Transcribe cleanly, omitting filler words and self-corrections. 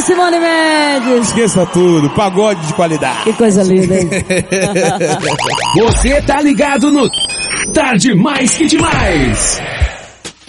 Simone Mendes. Esqueça tudo, pagode de qualidade. Que coisa linda, hein? Você tá ligado no Tarde Mais que Demais.